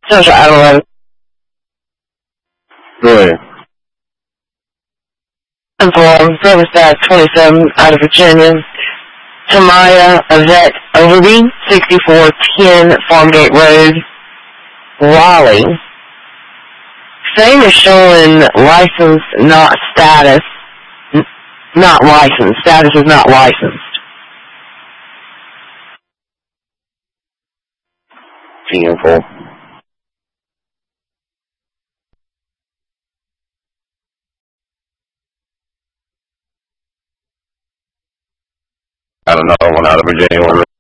Social Adelaide. Right. Informed, service badge 27 out of Virginia. Tamaya Yvette Overby, 6410 Farmgate Road, Raleigh. Same is showing license, not status. Not licensed. Status is not licensed. Beautiful. I don't know, one out of Virginia, one